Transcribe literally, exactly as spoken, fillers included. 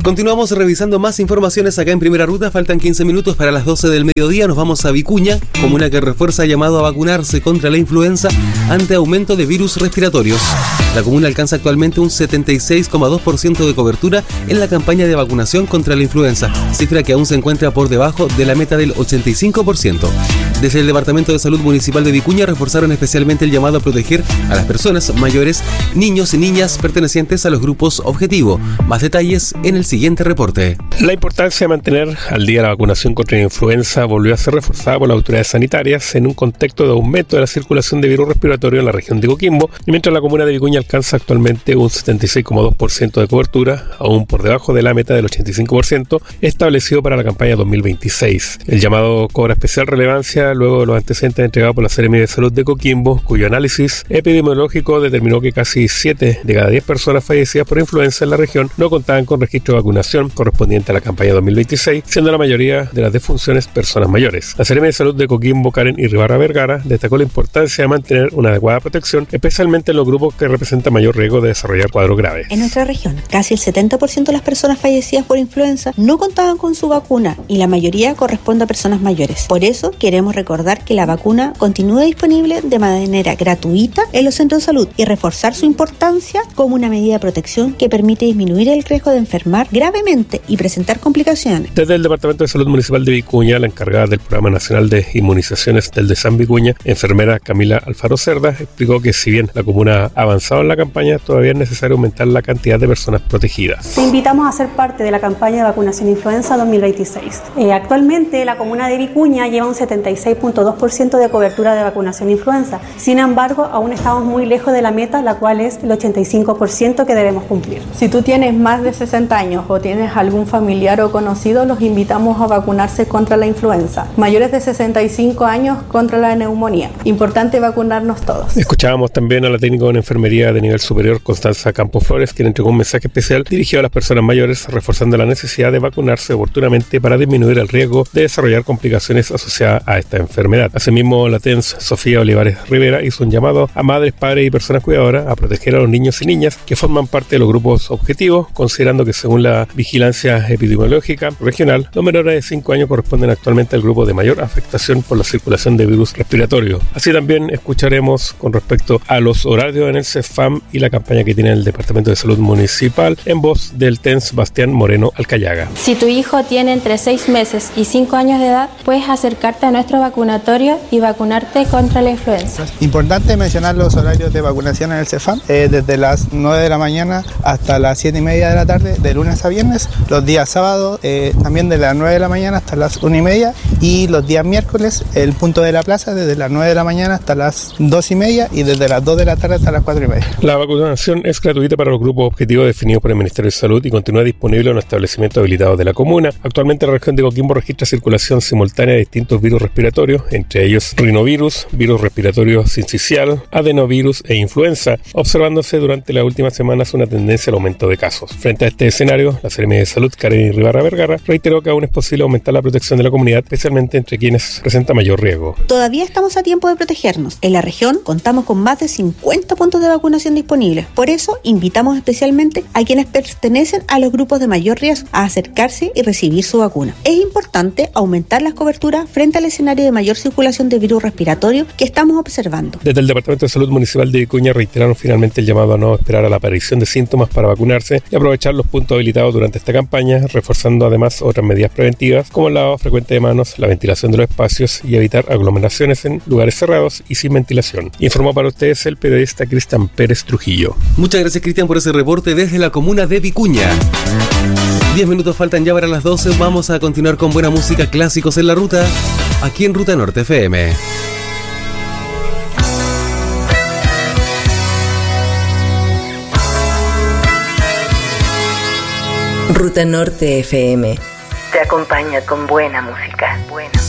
Continuamos revisando más informaciones acá en Primera Ruta. Faltan quince minutos para las doce del mediodía. Nos vamos a Vicuña, comuna que refuerza llamado a vacunarse contra la influenza ante aumento de virus respiratorios. La comuna alcanza actualmente un setenta y seis coma dos por ciento de cobertura en la campaña de vacunación contra la influenza, cifra que aún se encuentra por debajo de la meta del ochenta y cinco por ciento. Desde el Departamento de Salud Municipal de Vicuña reforzaron especialmente el llamado a proteger a las personas mayores, niños y niñas pertenecientes a los grupos objetivo. Más detalles en el siguiente reporte. La importancia de mantener al día la vacunación contra la influenza volvió a ser reforzada por las autoridades sanitarias en un contexto de aumento de la circulación de virus respiratorio en la región de Coquimbo, y mientras la comuna de Vicuña alcanza actualmente un setenta y seis coma dos por ciento de cobertura, aún por debajo de la meta del ochenta y cinco por ciento establecido para la campaña dos mil veintiséis. El llamado cobra especial relevancia luego de los antecedentes entregados por la Seremía de Salud de Coquimbo, cuyo análisis epidemiológico determinó que casi siete de cada diez personas fallecidas por influenza en la región no contaban con registro de vacunación correspondiente a la campaña dos mil veintiséis, siendo la mayoría de las defunciones personas mayores. La Seremía de Salud de Coquimbo, Karen Irribarra Vergara, destacó la importancia de mantener una adecuada protección, especialmente en los grupos que representan mayor riesgo de desarrollar cuadros graves. En nuestra región, casi el setenta por ciento de las personas fallecidas por influenza no contaban con su vacuna y la mayoría corresponde a personas mayores. Por eso queremos recordar que la vacuna continúa disponible de manera gratuita en los centros de salud y reforzar su importancia como una medida de protección que permite disminuir el riesgo de enfermar gravemente y presentar complicaciones. Desde el Departamento de Salud Municipal de Vicuña, la encargada del Programa Nacional de Inmunizaciones del DESAM Vicuña, enfermera Camila Alfaro Cerda, explicó que si bien la comuna ha avanzado en la campaña, todavía es necesario aumentar la cantidad de personas protegidas. Te invitamos a ser parte de la campaña de vacunación influenza dos mil veintiséis. Eh, actualmente la comuna de Vicuña lleva un setenta y seis coma dos por ciento de cobertura de vacunación influenza. Sin embargo, aún estamos muy lejos de la meta, la cual es el ochenta y cinco por ciento que debemos cumplir. Si tú tienes más de sesenta años o tienes algún familiar o conocido, los invitamos a vacunarse contra la influenza. Mayores de sesenta y cinco años contra la neumonía. Importante vacunarnos todos. Escuchábamos también a la técnica en enfermería de nivel superior, Constanza Campos Flores, quien entregó un mensaje especial dirigido a las personas mayores, reforzando la necesidad de vacunarse oportunamente para disminuir el riesgo de desarrollar complicaciones asociadas a esta enfermedad. Asimismo, la T E N S Sofía Olivares Rivera hizo un llamado a madres, padres y personas cuidadoras a proteger a los niños y niñas que forman parte de los grupos objetivos, considerando que según la vigilancia epidemiológica regional, los menores de cinco años corresponden actualmente al grupo de mayor afectación por la circulación de virus respiratorio. Así también escucharemos con respecto a los horarios en el CEFAM y la campaña que tiene el Departamento de Salud Municipal en voz del T E N S Bastián Moreno Alcayaga. Si tu hijo tiene entre seis meses y cinco años de edad, puedes acercarte a nuestro vacunatorio y vacunarte contra la influenza. Importante mencionar los horarios de vacunación en el CEFAM, eh, desde las nueve de la mañana hasta las siete y media de la tarde, de lunes a viernes, los días sábados eh, también de las nueve de la mañana hasta las una y media, y los días miércoles el punto de la plaza desde las nueve de la mañana hasta las dos y media y desde las dos de la tarde hasta las cuatro y media. La vacunación es gratuita para los grupos objetivos definidos por el Ministerio de Salud y continúa disponible en los establecimientos habilitados de la comuna. Actualmente la región de Coquimbo registra circulación simultánea de distintos virus respiratorios, entre ellos rinovirus, virus respiratorio sincicial, adenovirus e influenza, observándose durante las últimas semanas una tendencia al aumento de casos. Frente a este escenario, la Seremía de Salud, Karen Irribarra Vergara, reiteró que aún es posible aumentar la protección de la comunidad, especialmente entre quienes presentan mayor riesgo. Todavía estamos a tiempo de protegernos. En la región contamos con más de cincuenta puntos de vacunación disponibles. Por eso, invitamos especialmente a quienes pertenecen a los grupos de mayor riesgo a acercarse y recibir su vacuna. Es importante aumentar las coberturas frente al escenario de mayor circulación de virus respiratorio que estamos observando. Desde el Departamento de Salud Municipal de Vicuña reiteraron finalmente el llamado a no esperar a la aparición de síntomas para vacunarse y aprovechar los puntos habilitados durante esta campaña, reforzando además otras medidas preventivas como el lavado frecuente de manos, la ventilación de los espacios y evitar aglomeraciones en lugares cerrados y sin ventilación. Informó para ustedes el periodista Cristian Pérez Trujillo. Muchas gracias, Cristian, por ese reporte desde la comuna de Vicuña. Diez minutos faltan ya para las doce. Vamos a continuar con buena música, clásicos en la ruta, aquí en Ruta Norte F M. Ruta Norte F M te acompaña con buena música. Buena.